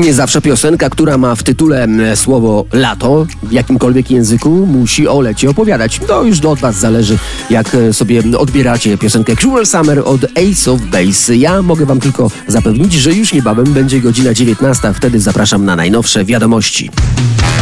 Nie zawsze piosenka, która ma w tytule słowo lato, w jakimkolwiek języku, musi o lecie opowiadać. To już od was zależy, jak sobie odbieracie piosenkę Cruel Summer od Ace of Base. Ja mogę wam tylko zapewnić, że już niebawem będzie godzina 19, wtedy zapraszam na najnowsze wiadomości.